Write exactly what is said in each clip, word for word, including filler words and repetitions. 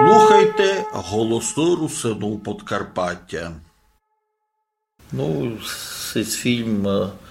Слухайте голосу Русину Подкарпаття. Ну, цей фільм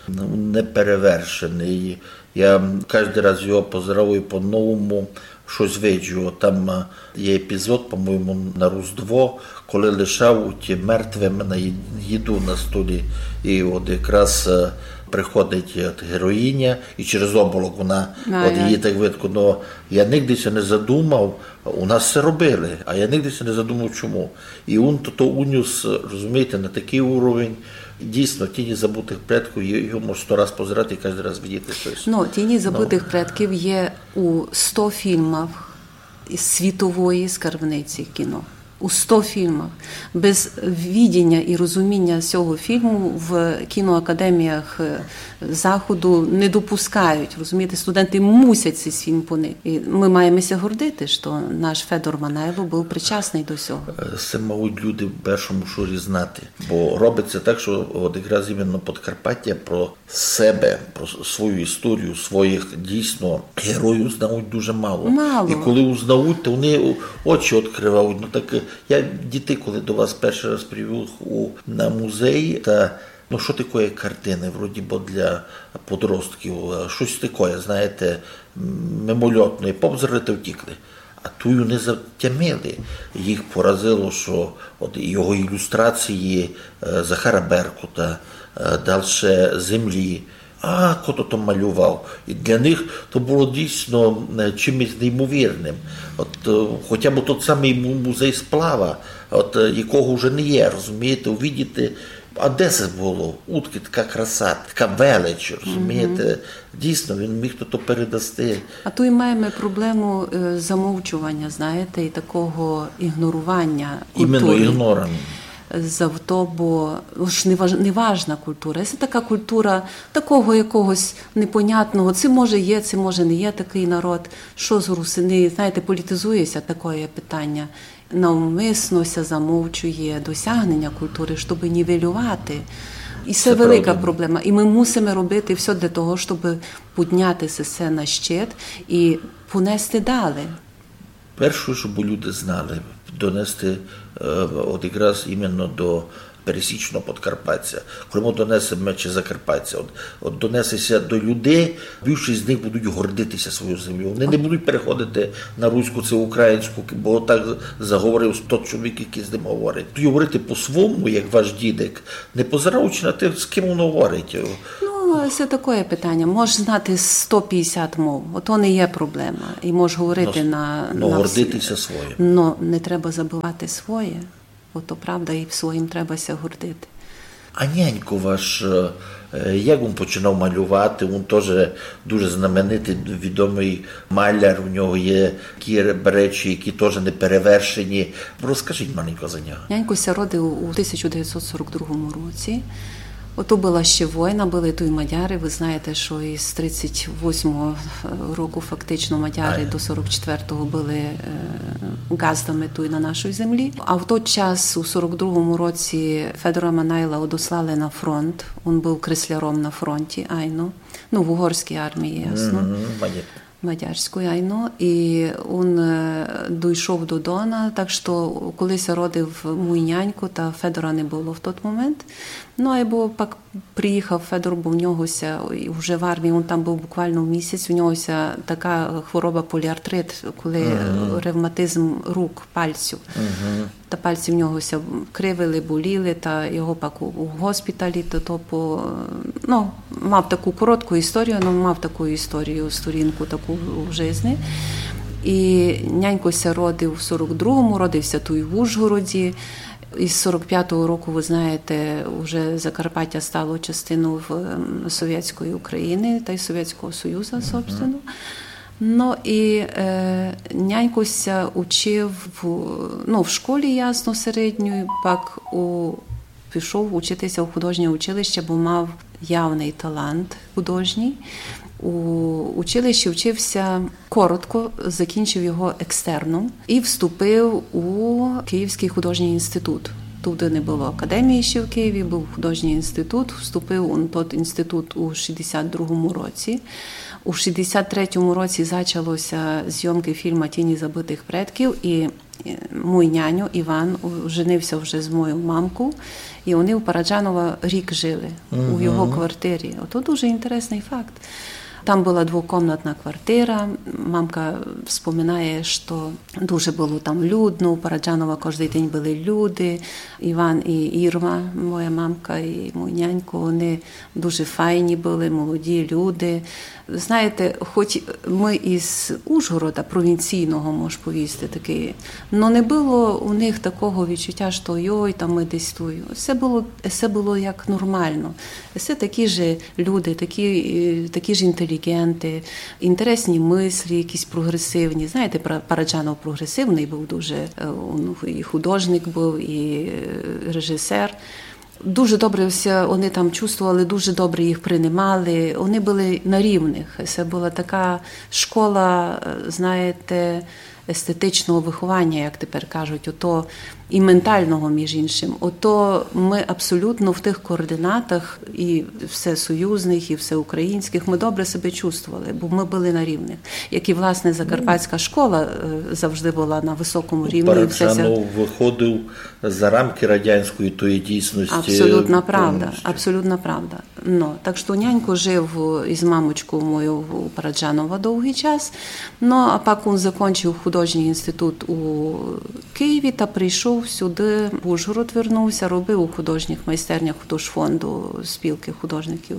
неперевершений. Я кожен раз його позирав і по-новому щось виджу. Там є епізод, по-моєму, на Різдво, коли лишав ті мертвим на їду на столі. І от якраз приходить героїня, і через оболок вона, а, от її так видко. Но я нігдеся не задумав, у нас це робили, а я нігдеся не задумав, чому. І він то уніс, розумієте, на такий уровень. Дійсно, «Тіні забутих предків», його можна сто раз позирати і кожен раз видіти щось. Ну, «Тіні забутих no. предків» є у сто фільмах із світової скарбниці кіно. У сто фільмах. Без відіння і розуміння цього фільму в кіноакадеміях Заходу не допускають. Розумієте, студенти мусять цей фільм поникти. І ми маємося гордити, що наш Федор Манайло був причасний до цього. Це, мабуть, люди в першому шурі знати. Бо робиться так, що от якраз іменно Подкарпаття про себе, про свою історію, своїх дійсно героїв знають дуже мало. Мало. І коли узнають, то вони очі відкривають. Ну, так, я дітей, коли до вас перший раз привів у, на музей, та ну що таке картини, вроді бо для подростків, щось таке, знаєте, мимольотне, повзрити втікли. А тую не затямили. Їх поразило, що от його ілюстрації Захара Беркута, далі «Землі». А, хто то малював. І для них то було дійсно чимось неймовірним. От, хоча б той самий музей сплава, от, якого вже не є, розумієте, увидіти, а де це було? Утки, така краса, така велич, розумієте? Mm-hmm. Дійсно, він міг то передасти. А то і маємо проблему замовчування, знаєте, і такого ігнорування культури. Іменно ігнором. Завто, бо ж не важна культура. Це така культура такого якогось непонятного. Це може є, це може не є такий народ. Що з русини, знаєте, політизується таке питання. Навмиснося замовчує досягнення культури, щоб нівелювати. І це, це велика правда. Проблема. І ми мусимо робити все для того, щоб підняти це на щит і понести далі. Перше, щоб люди знали, донести от якраз іменно до пересічного подкарпатця. Коли ми донесемо чи закарпаття, от, от донесеться до людей, більшість з них будуть гордитися своєю землею. Вони не будуть переходити на руську, це українську, бо так заговорив сто чоловік, які з ним говорять. Тоді говорити по-своєму, як ваш дідик, не позираючи на те, з ким він говорить. Ну, це таке питання. Можеш знати сто п'ятдесят мов, ото не є проблема. І можеш говорити но, на... Но на гордитися всі. своїм. Но не треба забувати своє. Ото правда, і своїм trebася гордити. А нянько ваш, як він починав малювати? Він теж дуже знаменитий, відомий маляр. У нього є такі речі, які теж не перевершені. Розкажіть маленько за нього. Нянько родив у тисяча дев'ятсот сорок другому році. Ото була ще війна, були тут мадяри. Ви знаєте, що із тридцять восьмого року фактично мадяри до сорок четвертого були газдами тут на нашій землі. А в той час, у сорок другому році, Федора Манайла одослали на фронт. Він був кресляром на фронті, айно. Ну, в угорській армії, ясно. Mm-hmm. Мадярською, айно. І він дійшов до Дона, так що колись родив мій няньку, та Федора не було в той момент. Ну, а бо пак приїхав Федор, бо в нього вже в армії, він там був буквально місяць, у нього така хвороба поліартрит, коли uh-huh. ревматизм рук, пальців. Uh-huh. Та пальці в нього кривили, боліли, та його пак у госпіталі, то, то по, ну, мав таку коротку історію, але мав таку історію, сторінку таку в житті. І нянькося родив в сорок другому, родився тут в Ужгороді. Із сорок п'ятого року, ви знаєте, вже Закарпаття стало частиною Совєтської України та й Совєтського Союзу, собственно. Ну і е, нянькося учив в, ну, в школі, ясно, середньої, пак у, пішов учитися в художнє училище, бо мав явний талант художній. У училищі вчився коротко, закінчив його екстерном і вступив у Київський художній інститут. Туди не було академії ще в Києві, був художній інститут. Вступив у той інститут у шістдесят другому році. У шістдесят третьому році почалося зйомки фільму «Тіні забутих предків», і мій няню Іван женився вже з моєю мамкою, і вони у Параджанова рік жили, угу. у його квартирі. Ото дуже інтересний факт. Там була двокомнатна квартира. Мамка вспоминає, що дуже було там людно. У Параджанова кожен день були люди. Іван і Ірма, моя мамка і мій нянько, вони дуже файні були, молоді люди. Знаєте, хоч ми із Ужгорода, провінційного, можу повісти, такий, але не було у них такого відчуття, що йой, там ми десь тут. Все було, все було як нормально. Все такі ж люди, такі, такі ж інтелігенти, інтересні мислі, якісь прогресивні. Знаєте, Параджанов прогресивний був дуже, і художник був, і режисер. Дуже добре все вони там чувствували, дуже добре їх приймали. Вони були на рівних. Це була така школа, знаєте, естетичного виховання, як тепер кажуть, ото і ментального, між іншим. Ото ми абсолютно в тих координатах і всесоюзних, і всеукраїнських, ми добре себе чувствували, бо ми були на рівних. Як і, власне, Закарпатська школа завжди була на високому рівні. Параджанов виходив за рамки радянської тої дійсності. Абсолютно правда, абсолютно правда. Ну, так що нянько жив із мамочкою мою у Параджанова довгий час, ну, а пак він закінчив художній інститут у Києві та прийшов сюди, в Ужгород вернувся, робив у художніх майстернях художфонду спілки художників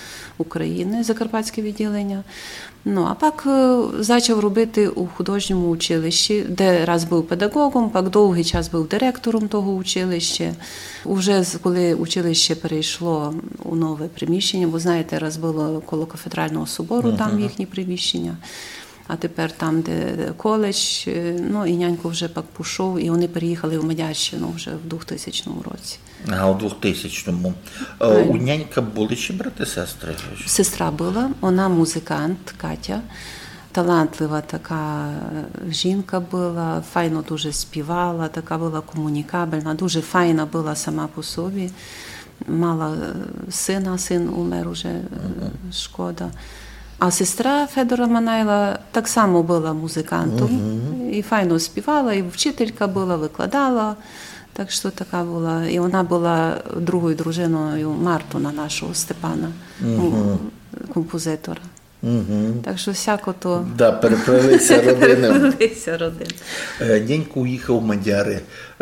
України, Закарпатське відділення. Ну, а пак почав робити у художньому училищі, де раз був педагогом, пак довгий час був директором того училища. Уже коли училище перейшло у нове приміщення, бо знаєте, раз було коло кафедрального собору, uh-huh. там їхні приміщення, а тепер там, де коледж, ну і нянько вже пак пішов, і вони переїхали в Мадярщину вже в двохтисячному році. А, у двохтисячному. А, у нянька були ще брати-сестри? Сестра була, вона музикант, Катя. Талантлива така жінка була, файно дуже співала, така була комунікабельна, дуже файна була сама по собі. Мала сина, син умер уже, uh-huh. шкода. А сестра Федора Манайла так само була музикантом, uh-huh. і файно співала, і вчителька була, викладала. Так що така була. І вона була другою дружиною Мартуна, нашого Степана, uh-huh. композитора. Угу. Так що всяко то... Да, переплелися родини. Переплелися родини. Нянько уїхав в Мадяри.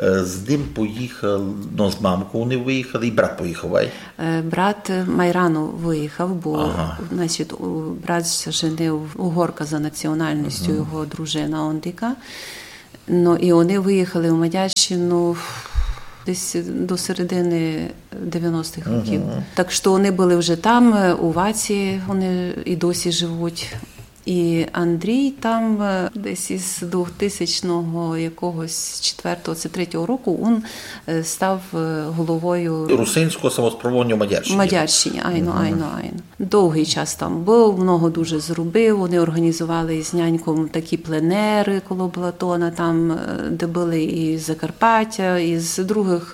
З ним поїхав, ну, з мамкою вони виїхали, і брат поїхав, ай? Брат Майрану виїхав, бо, ага. значить, брат женив угорка за національністю, угу. його дружина Ондика. Ну, і вони виїхали в Мадярщину десь до середини дев'яностих років. Uh-huh. Так що вони були вже там, у Ваці, вони і досі живуть. І Андрій там десь із двохтисячного якогось четвертого, це третього року він став головою Русинського самоспроводу в Мадярщині. Мадярщині, айно, uh-huh. айно, айно. Довгий час там був, много дуже зробив. Вони організували з няньком такі пленери коло Платона, там, де були і з Закарпаття, і з других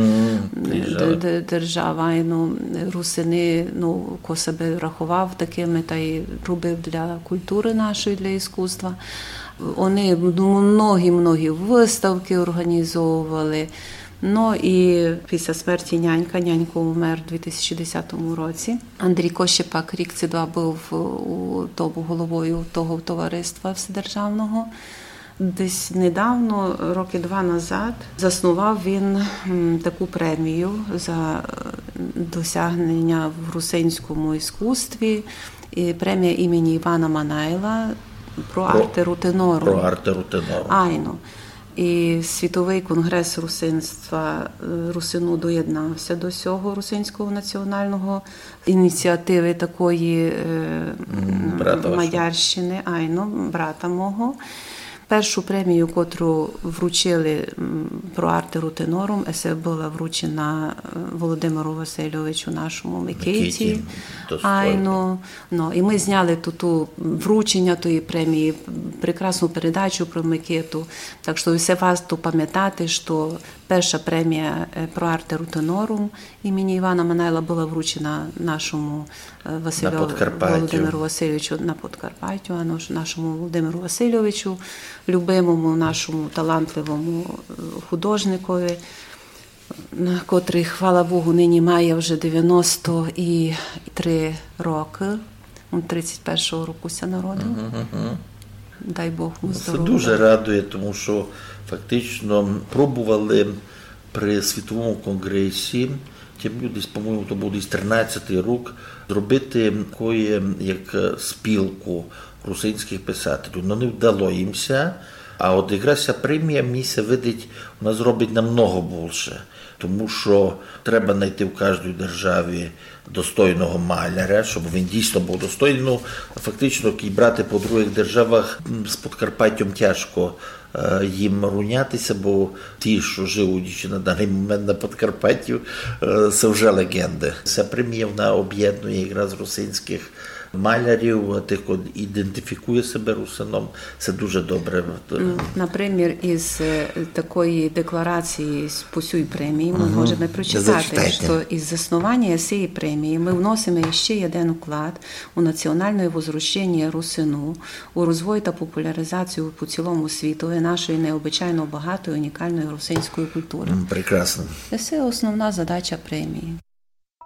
uh-huh. держав, айно, русини, ну, ко себе рахував такими, та й робив для культури. культури нашої, для іскусства. Вони многі-многі виставки організовували. Ну і після смерті нянька, нянько умер у дві тисячі десятому році. Андрій Кощепак рік чи два був у тому головою того товариства вседержавного. Десь недавно, роки два назад, заснував він таку премію за досягнення в русинському іскусстві. І премія імені Івана Манайла про артеру тенору. Про артеру тенору. Айно. І Світовий конгрес русинства, Русину доєднався до цього русинського національного ініціативи такої брата Мадярщини, айно, брата мого. Першу премію, котру вручили про артеру тенорум, це була вручена Володимиру Васильовичу, нашому Микиті. Айно. Ну, і ми зняли ту вручення тої премії, прекрасну передачу про Микиту. Так що все варто пам'ятати, що Перша премія про арте рутенорум імені Івана Манайла була вручена нашому Василю Володимиру Васильовичу на Подкарпаттю, а нашому Володимиру Васильовичу, любимому нашому талантливому художникові, котрий, хвала Богу, нині має вже дев'яносто три роки. Він тридцять першого року ся народив. Uh-huh. Дай Бог му здоров'я. Це дуже радує, тому що фактично пробували при світовому конгресі, тим десь, по-моєму, то був десь тринадцятий рік, зробити такої, як спілку русинських писателів. Ну, не вдало їмся, а от якраз ця премія, мені се видить, вона зробить намного більше. Тому що треба знайти в кожній державі достойного маляра, щоб він дійсно був достойний. Ну, фактично, і брати по других державах з Подкарпаттям тяжко їм рунятися, бо ті, що живуть на даний момент на Подкарпатті, це вже легенди. Ця премія, вона об'єднує якраз русинських малярів, тих, хто ідентифікує себе русином. Це дуже добре. Наприклад, із такої декларації по цій премії ми угу. можемо прочитати, що із заснування цієї премії ми вносимо ще один вклад у національне возвращення русину, у розвой та популяризацію по цілому світу нашої необичайно багатої унікальної русинської культури. Прекрасно. Це основна задача премії.